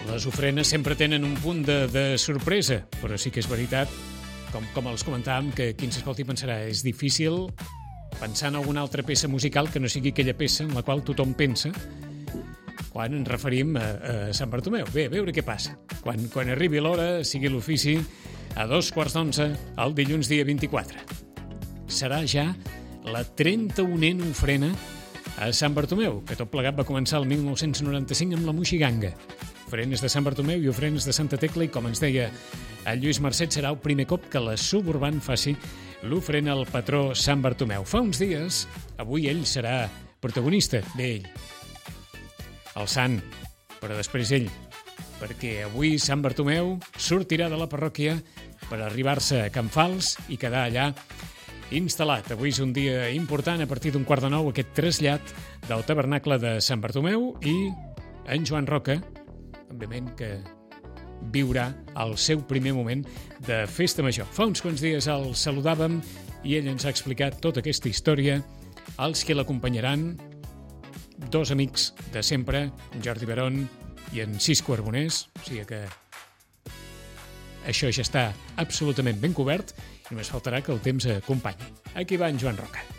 Les ofrenes sempre tenen un punt de sorpresa, però sí que és veritat, com els comentàvem, que qui ens escolti pensarà és difícil pensar en alguna altra peça musical que no sigui aquella peça en la qual tothom pensa quan ens referim a Sant Bartomeu. Bé, a veure què passa. Quan arribi l'hora, sigui l'ofici, a 2:15, el dilluns dia 24. Serà ja la 31a ofrena a Sant Bartomeu, que tot plegat va començar el 1995 amb la Moixiganga. Ofrenes de Sant Bartomeu i ofrenes de Santa Tecla, i com ens deia el Lluís Mercet, serà el primer cop que la Suburban faci l'ofrena al patró Sant Bartomeu. Fa uns dies, avui ell serà protagonista d'ell, el sant, però després ell, perquè avui Sant Bartomeu sortirà de la parròquia per arribar-se a Can Fals i quedar allà instal·lat. Avui és un dia important, a partir d'un 8:45, aquest trasllat del tabernacle de Sant Bartomeu, i en Joan Roca, òbviament, que viurà el seu primer moment de festa major. Fa uns quants dies el saludàvem i ell ens ha explicat tota aquesta història. Els que l'acompanyaran, dos amics de sempre, en Jordi Barón i en Cisco Arbonés, o sigui que això ja està absolutament ben cobert i només faltarà que el temps acompanyi. Aquí va en Joan Roca.